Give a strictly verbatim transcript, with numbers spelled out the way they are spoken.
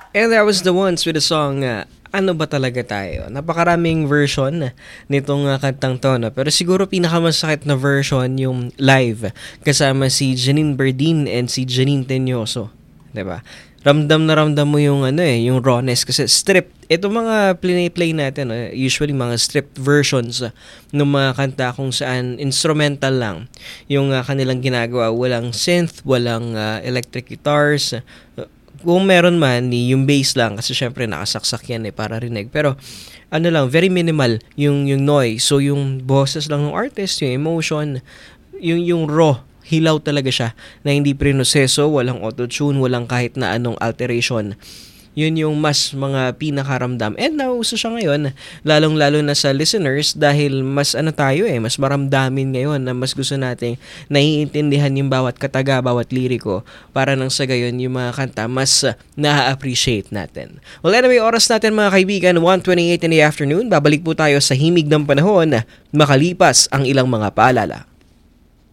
And that was the ones with the song uh, Ano Ba Talaga Tayo. Napakaraming version nitong uh, kantang to. No? Pero siguro pinakamasakit na version yung live kasama si Janine Berdin and si Janine Teñoso. Diba? Ramdam na ramdam mo yung ano eh, yung rawness kasi stripped. Ito mga play-play natin, uh, usually mga stripped versions uh, ng mga kanta kung saan instrumental lang yung uh, kanilang ginagawa. Walang synth, walang uh, electric guitars. Uh, kung meron man, yung bass lang kasi syempre nakasaksak yan eh para rinig. Pero ano lang, very minimal yung yung noise. So yung boses lang ng artist, yung emotion, yung yung raw, hilaw talaga siya na hindi prinoseso, walang auto-tune, walang kahit na anong alteration. Yun yung mas mga pinakaramdam. And nauso siya ngayon, lalong-lalo na sa listeners dahil mas ano tayo eh, mas maramdamin ngayon na mas gusto nating naiintindihan yung bawat kataga, bawat liriko para nang sa gayon yung mga kanta mas uh, na-appreciate natin. Well anyway, oras natin mga kaibigan, one twenty-eight in the afternoon. Babalik po tayo sa himig ng panahon makalipas ang ilang mga paalala.